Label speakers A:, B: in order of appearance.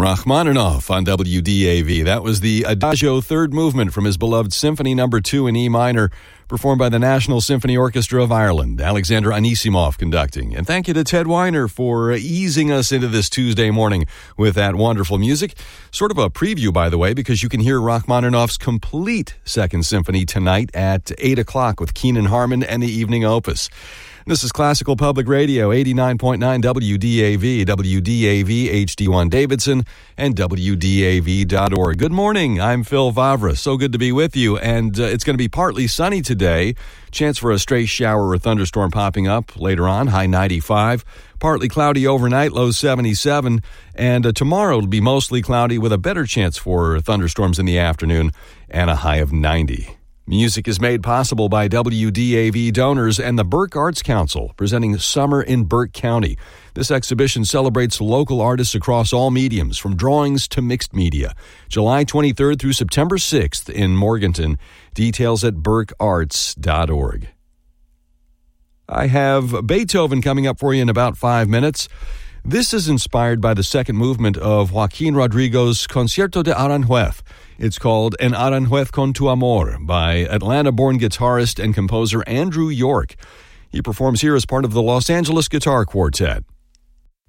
A: Rachmaninoff on WDAV. That was the Adagio third movement from his beloved Symphony No. 2 in E minor, performed by the National Symphony Orchestra of Ireland. Alexander Anisimov conducting. And thank you to Ted Weiner for easing us into this Tuesday morning with that wonderful music. Sort of a preview, by the way, because you can hear Rachmaninoff's complete Second Symphony tonight at 8 o'clock with Keenan Harmon and the Evening Opus. This is Classical Public Radio, 89.9 WDAV, WDAV HD1 Davidson, and WDAV.org. Good morning. I'm Phil Vavra. So good to be with you. And it's going to be partly sunny today. Chance for a stray shower or thunderstorm popping up later on, high 95. Partly cloudy overnight, low 77. And tomorrow it'll be mostly cloudy with a better chance for thunderstorms in the afternoon and a high of 90. Music is made possible by WDAV donors and the Burke Arts Council, presenting Summer in Burke County. This exhibition celebrates local artists across all mediums, from drawings to mixed media. July 23rd through September 6th in Morganton. Details at burkearts.org. I have Beethoven coming up for you in about 5 minutes. This is inspired by the second movement of Joaquin Rodrigo's Concierto de Aranjuez. It's called En Aranjuez con tu amor by Atlanta-born guitarist and composer Andrew York. He performs here as part of the Los Angeles Guitar Quartet.